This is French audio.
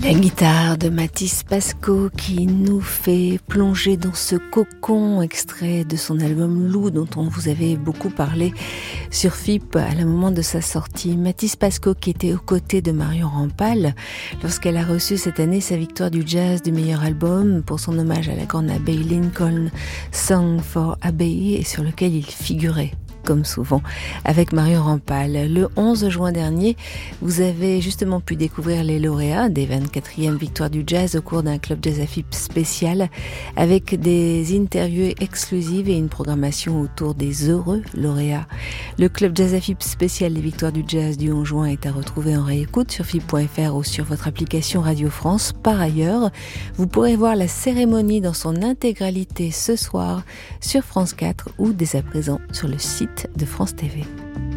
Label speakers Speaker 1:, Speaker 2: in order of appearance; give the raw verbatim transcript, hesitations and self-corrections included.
Speaker 1: La guitare de Mathis Pasco qui nous fait plonger dans ce cocon, extrait de son album Loup dont on vous avait beaucoup parlé sur F I P à la moment de sa sortie. Mathis Pasco qui était aux côtés de Marion Rampal lorsqu'elle a reçu cette année sa victoire du jazz du meilleur album pour son hommage à la grande abbaye Lincoln, Song for Abbey, et sur lequel il figurait comme souvent, avec Marion Rampal. Le onze juin dernier, vous avez justement pu découvrir les lauréats des vingt-quatrièmes Victoires du Jazz au cours d'un Club Jazz à F I P spécial, avec des interviews exclusives et une programmation autour des heureux lauréats. Le Club Jazz à F I P spécial des Victoires du Jazz du onze juin est à retrouver en réécoute sur F I P point F R ou sur votre application Radio France. Par ailleurs, vous pourrez voir la cérémonie dans son intégralité ce soir sur France quatre ou dès à présent sur le site de France T V.